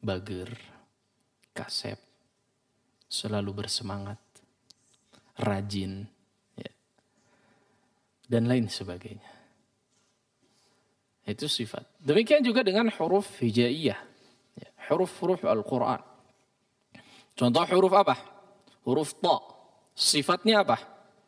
bager, kasep, selalu bersemangat, rajin, ya, dan lain sebagainya. Itu sifat. Demikian juga dengan huruf hijaiyah, ya, huruf-huruf Al-Quran. Contoh huruf apa? Huruf ta. Sifatnya apa?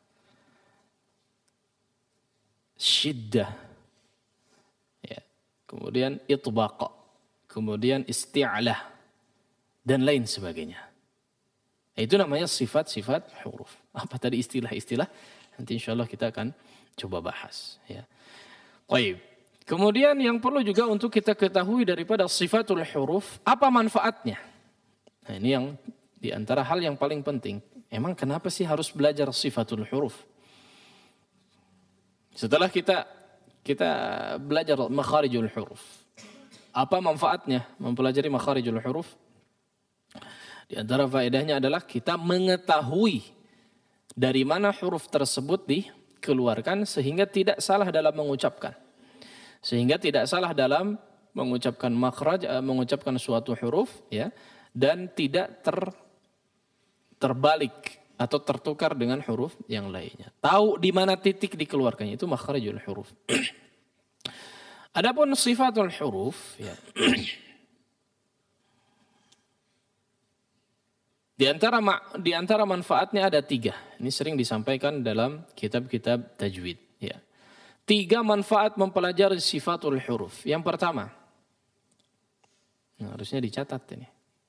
Syiddah. Ya. Kemudian itbaq. Kemudian isti'lah. Dan lain sebagainya. Itu namanya sifat-sifat huruf. Apa tadi istilah-istilah? Nanti insya Allah kita akan coba bahas. Ya. Baik. Kemudian yang perlu juga untuk kita ketahui daripada sifatul huruf, apa manfaatnya? Nah, ini yang di antara hal yang paling penting. Emang kenapa sih harus belajar sifatul huruf? Setelah kita belajar makharijul huruf, apa manfaatnya mempelajari makharijul huruf? Di antara faedahnya adalah kita mengetahui dari mana huruf tersebut dikeluarkan sehingga tidak salah dalam mengucapkan. Sehingga tidak salah dalam mengucapkan makhraj, mengucapkan suatu huruf, ya, dan tidak terbalik atau tertukar dengan huruf yang lainnya. Tahu di mana titik dikeluarkannya, itu makharijul huruf. Adapun sifatul huruf, ya, di antara manfaatnya ada 3. Ini sering disampaikan dalam kitab-kitab tajwid, ya. 3 manfaat mempelajari sifatul huruf. Yang pertama, harusnya dicatat ini.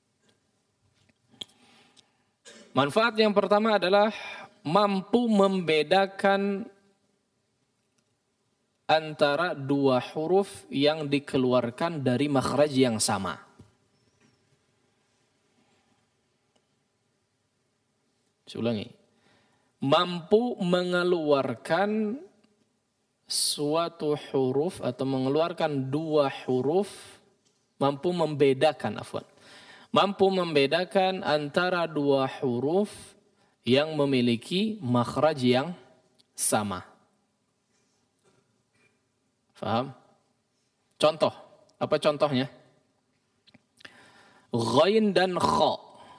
Manfaat yang pertama adalah mampu membedakan antara 2 huruf yang dikeluarkan dari makhraj yang sama. Saya ulangi. Mampu mengeluarkan suatu huruf atau mengeluarkan 2 huruf, mampu membedakan antara 2 huruf yang memiliki makhraj yang sama. Faham? Contoh, apa contohnya? Ghain dan kha.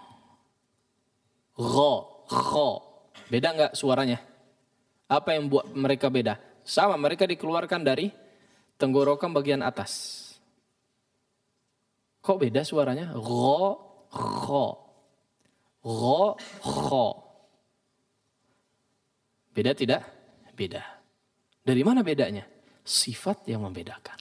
Gha, kha. Beda enggak suaranya? Apa yang buat mereka beda? Sama, mereka dikeluarkan dari tenggorokan bagian atas. Kok beda suaranya? Gha, kha. Gha, kha. Beda tidak? Beda. Dari mana bedanya? Sifat yang membedakan.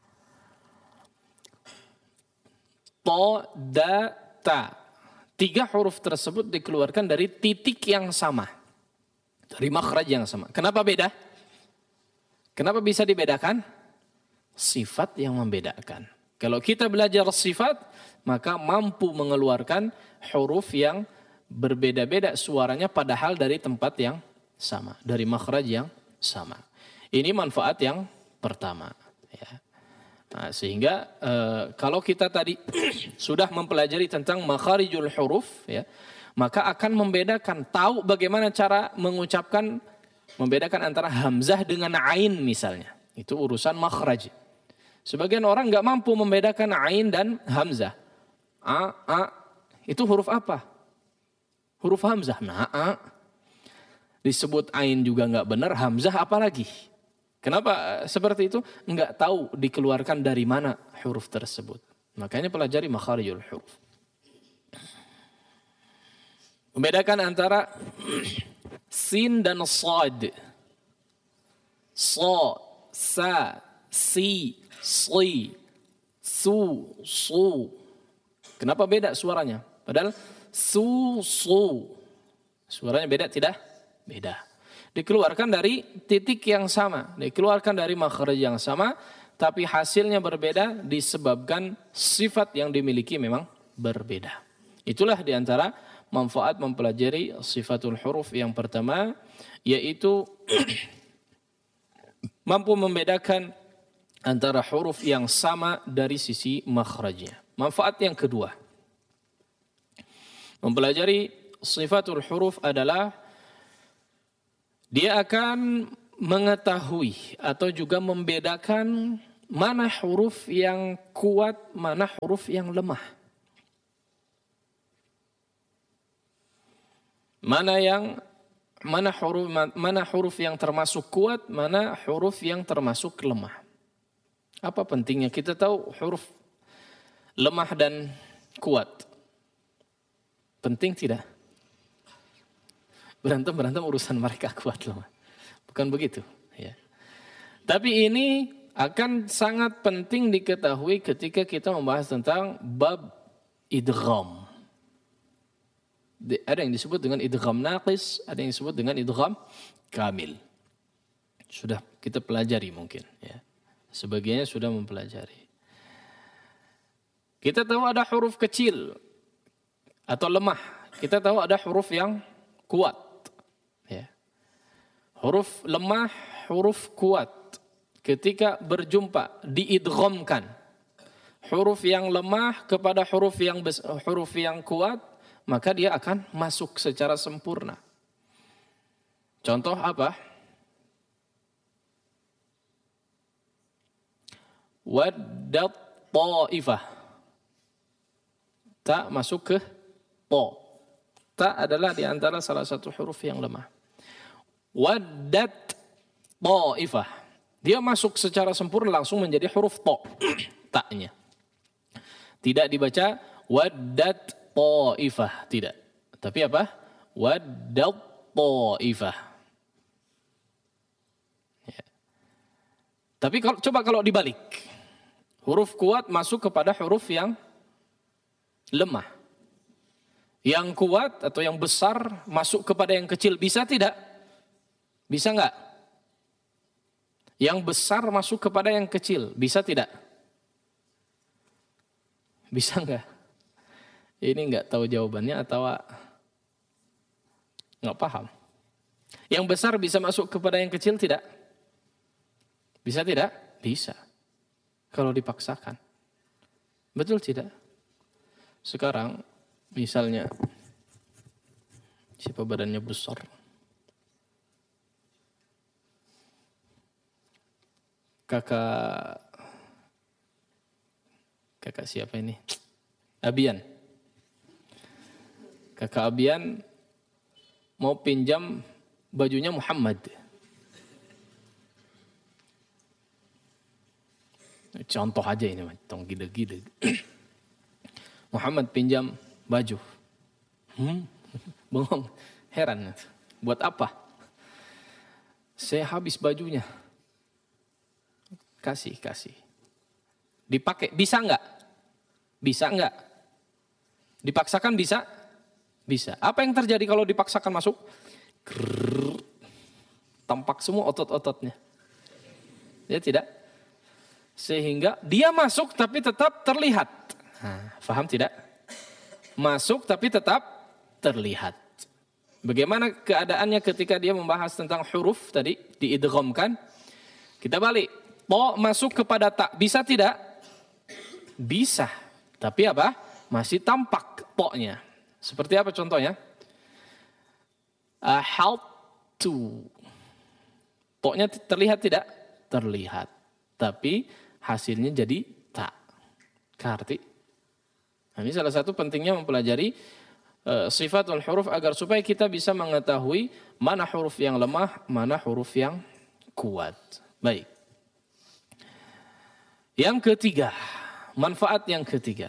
Ta, da, ta. 3 huruf tersebut dikeluarkan dari titik yang sama. Dari makhraj yang sama. Kenapa beda? Kenapa bisa dibedakan? Sifat yang membedakan. Kalau kita belajar sifat, maka mampu mengeluarkan huruf yang berbeda-beda suaranya padahal dari tempat yang sama. Dari makhraj yang sama. Ini manfaat yang pertama. Ya. Nah, sehingga kalau kita tadi sudah mempelajari tentang makharijul huruf, ya, maka akan membedakan, tahu bagaimana cara mengucapkan, membedakan antara hamzah dengan ain misalnya. Itu urusan makhraj. Sebagian orang nggak mampu membedakan ain dan hamzah. Itu huruf apa? Huruf hamzah. Nah, disebut ain juga nggak benar, hamzah apalagi? Kenapa seperti itu? Nggak tahu dikeluarkan dari mana huruf tersebut. Makanya pelajari makharijul huruf. Membedakan antara sin dan sad. Sa, sa, si, si, su, su. Kenapa beda suaranya? Padahal su, su. Suaranya beda tidak? Beda. Dikeluarkan dari titik yang sama. Dikeluarkan dari makhraj yang sama. Tapi hasilnya berbeda disebabkan sifat yang dimiliki memang berbeda. Itulah diantara manfaat mempelajari sifatul huruf yang pertama. Yaitu mampu membedakan antara huruf yang sama dari sisi makhrajnya. Manfaat yang kedua. Mempelajari sifatul huruf adalah dia akan mengetahui atau juga membedakan mana huruf yang kuat, mana huruf yang lemah. Mana huruf yang termasuk kuat, mana huruf yang termasuk lemah. Apa pentingnya kita tahu huruf lemah dan kuat? Penting tidak? Berantem urusan mereka kuat lemah. Bukan begitu. Ya. Tapi ini akan sangat penting diketahui ketika kita membahas tentang bab idgham. Ada yang disebut dengan idgham naqis, ada yang disebut dengan idgham kamil. Sudah kita pelajari mungkin. Ya. Sebagiannya sudah mempelajari. Kita tahu ada huruf kecil atau lemah. Kita tahu ada huruf yang kuat. Ya. Huruf lemah, huruf kuat. Ketika berjumpa, diidghamkan. Huruf yang lemah kepada huruf yang kuat, maka dia akan masuk secara sempurna. Contoh apa? Waddat ta'ifah. Ta masuk ke to. Ta adalah di antara salah satu huruf yang lemah. Waddat ta'ifah. Dia masuk secara sempurna langsung menjadi huruf to. Ta-nya. Tidak dibaca waddat ta'ifah, tidak. Tapi apa? Waddat ta'ifah. Ya. Tapi coba kalau dibalik. Huruf kuat masuk kepada huruf yang lemah. Yang kuat atau yang besar masuk kepada yang kecil. Bisa tidak? Bisa enggak? Yang besar masuk kepada yang kecil. Bisa tidak? Bisa enggak? Ini enggak tahu jawabannya atau enggak paham. Yang besar bisa masuk kepada yang kecil tidak? Bisa tidak? Bisa. Kalau dipaksakan. Betul tidak? Sekarang misalnya siapa badannya besar? Kakak siapa ini? Abian. Kakak Abian mau pinjam bajunya Muhammad. Contoh aja ini, tong gede-gede. Muhammad pinjam baju. Bengong, heran. Buat apa? Saya habis bajunya. Kasih. Dipakai, bisa enggak? Bisa enggak? Dipaksakan bisa? Bisa. Apa yang terjadi kalau dipaksakan masuk? Grrr, tampak semua otot-ototnya. Ya tidak? Sehingga dia masuk tapi tetap terlihat. Faham tidak? Masuk tapi tetap terlihat. Bagaimana keadaannya ketika dia membahas tentang huruf tadi, diidghamkan? Kita balik. To masuk kepada tak. Bisa tidak? Bisa. Tapi apa? Masih tampak to-nya. Seperti apa contohnya? Help to. To-nya terlihat tidak? Terlihat. Tapi hasilnya jadi tak. Karti. Nah, ini salah satu pentingnya mempelajari sifatul huruf agar supaya kita bisa mengetahui mana huruf yang lemah, mana huruf yang kuat. Baik. Yang ketiga, manfaat yang ketiga.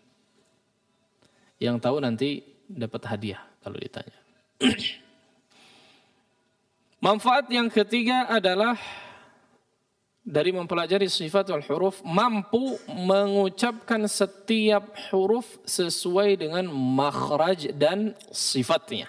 Yang tahu nanti dapat hadiah kalau ditanya. Manfaat yang ketiga adalah dari mempelajari sifatul huruf, mampu mengucapkan setiap huruf sesuai dengan makhraj dan sifatnya.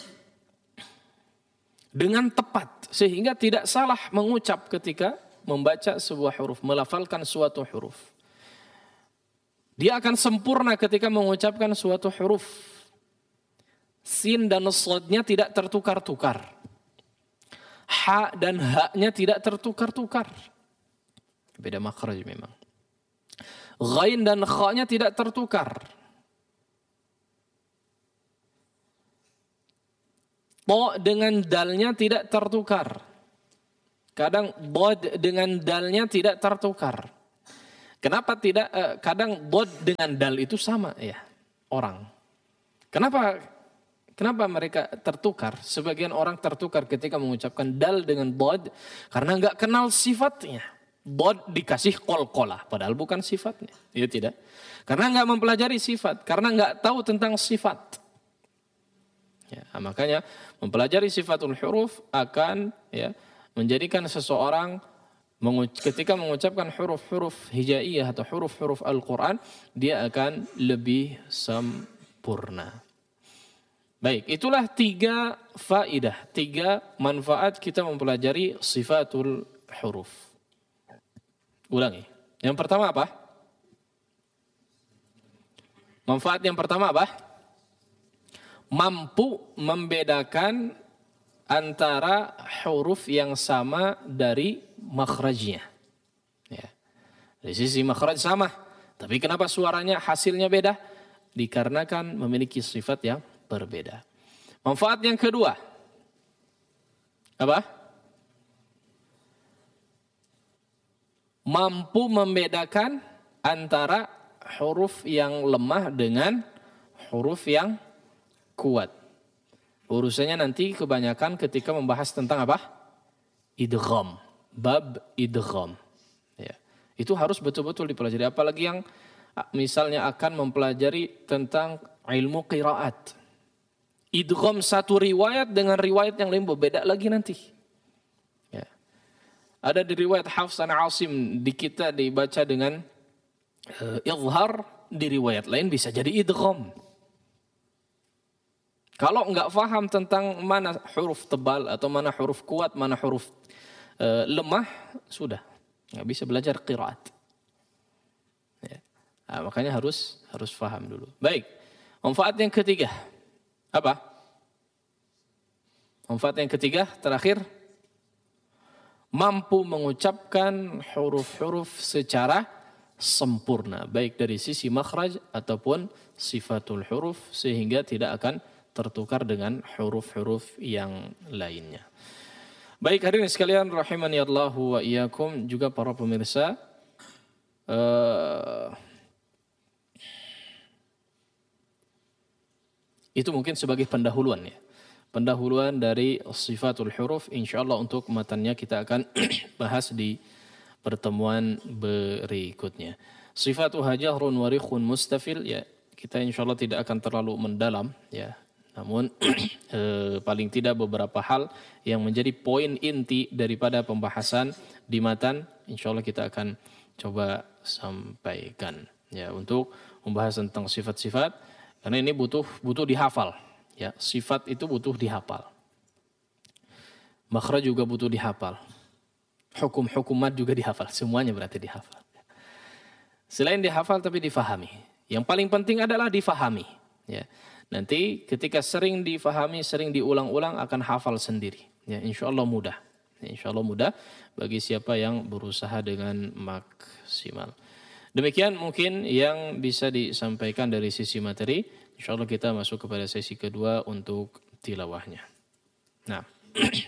Dengan tepat, sehingga tidak salah mengucap ketika membaca sebuah huruf, melafalkan suatu huruf. Dia akan sempurna ketika mengucapkan suatu huruf. Sin dan sodnya tidak tertukar-tukar. Ha dan ha-nya tidak tertukar-tukar. Beda makhraj memang. Ghain dan kha-nya tidak tertukar. To dengan dalnya tidak tertukar. Kadang bod dengan dalnya tidak tertukar. Kenapa tidak? Kadang bod dengan dal itu sama ya orang. Kenapa Kenapa mereka tertukar? Sebagian orang tertukar ketika mengucapkan dal dengan dod karena nggak kenal sifatnya. Dod dikasih qalqalah padahal bukan sifatnya. Ya tidak. Karena nggak mempelajari sifat, karena nggak tahu tentang sifat. Ya, makanya mempelajari sifatul huruf akan ya menjadikan seseorang ketika mengucapkan huruf-huruf hijaiyah atau huruf-huruf Al-Quran, dia akan lebih sempurna. Baik, itulah 3 faidah, 3 manfaat kita mempelajari sifatul huruf. Ulangi. Yang pertama apa? Manfaat yang pertama apa? Mampu membedakan antara huruf yang sama dari makhrajnya. Ya. Dari sisi makhraj sama, tapi kenapa suaranya hasilnya beda? Dikarenakan memiliki sifat yang berbeda. Manfaat yang kedua, apa? Mampu membedakan antara huruf yang lemah dengan huruf yang kuat. Urusannya nanti kebanyakan ketika membahas tentang apa? Idgham. Bab idgham. Ya. Itu harus betul-betul dipelajari. Apalagi yang misalnya akan mempelajari tentang ilmu qiraat. Idgham satu riwayat dengan riwayat yang lain berbeda lagi nanti. Ya. Ada di riwayat Hafs an Asim di kita dibaca dengan izhar, di riwayat lain bisa jadi idgham. Kalau enggak paham tentang mana huruf tebal atau mana huruf kuat, mana huruf lemah, sudah enggak bisa belajar qiraat. Ya. Nah, makanya harus paham dulu. Baik. Manfaat yang ketiga. Apa? Manfaat yang ketiga terakhir, mampu mengucapkan huruf-huruf secara sempurna, baik dari sisi makhraj ataupun sifatul huruf, sehingga tidak akan tertukar dengan huruf-huruf yang lainnya. Baik hadirin sekalian rahimani Allah wa iyyakum, juga para pemirsa, itu mungkin sebagai pendahuluan ya. Pendahuluan dari sifatul huruf, insyaallah untuk matannya kita akan bahas di pertemuan berikutnya. Sifatu jahrun wa rikhun mustafil, ya kita insyaallah tidak akan terlalu mendalam ya. Namun paling tidak beberapa hal yang menjadi poin inti daripada pembahasan di matan, insyaallah kita akan coba sampaikan ya, untuk membahas tentang sifat-sifat, karena ini butuh dihafal ya. Sifat itu butuh dihafal, makhraj juga butuh dihafal, hukum-hukumat juga dihafal, semuanya berarti dihafal. Selain dihafal tapi difahami. Yang paling penting adalah difahami ya. Nanti ketika sering difahami, sering diulang-ulang akan hafal sendiri. Ya, insyaallah mudah. Ya, insyaallah mudah bagi siapa yang berusaha dengan maksimal. Demikian mungkin yang bisa disampaikan dari sisi materi. Insyaallah kita masuk kepada sesi kedua untuk tilawahnya. Nah.